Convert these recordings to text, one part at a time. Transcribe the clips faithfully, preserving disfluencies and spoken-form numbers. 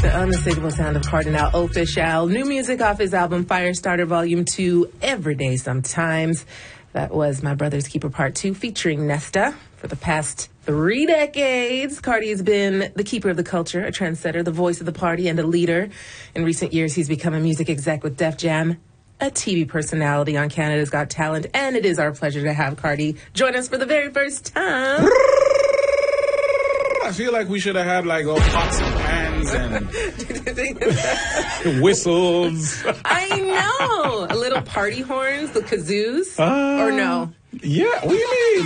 The unmistakable sound of Cardinal Offishall. New music off his album Firestarter Volume two, Every Day Sometimes. That was My Brother's Keeper Part two featuring Nesta. For the past three decades, Cardi's been the keeper of the culture, a trendsetter, the voice of the party, and a leader. In recent years, he's become a music exec with Def Jam, a T V personality on Canada's Got Talent, and it is our pleasure to have Cardi join us for the very first time. I feel like we should have had like all pots and pans and whistles. I know. A little party horns, the kazoos. Uh, or no? Yeah, what do you mean?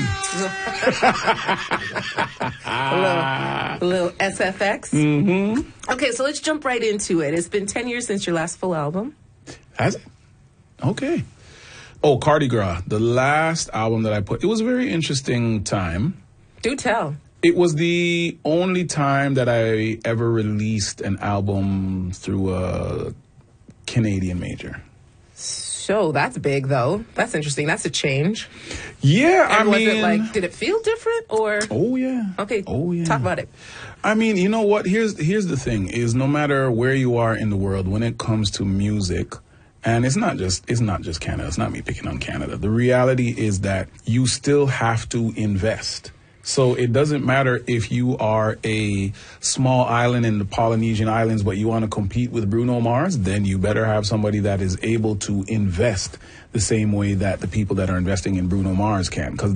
a, little, a little S F X. Mm-hmm. Okay, so let's jump right into it. It's been ten years since your last full album. Has it? Okay. Oh, Cardi Gras, the last album that I put. It was a very interesting time. Do tell. It was the only time that I ever released an album through a Canadian major. So that's big, though. That's interesting. That's a change. Yeah, I and was mean... it like, did it feel different, or... Oh, yeah. Okay, oh, yeah. Talk about it. I mean, you know what? Here's here's the thing, is no matter where you are in the world, when it comes to music... And it's not just it's not just Canada. It's not me picking on Canada. The reality is that you still have to invest. So it doesn't matter if you are a small island in the Polynesian Islands, but you want to compete with Bruno Mars, then you better have somebody that is able to invest the same way that the people that are investing in Bruno Mars can. Because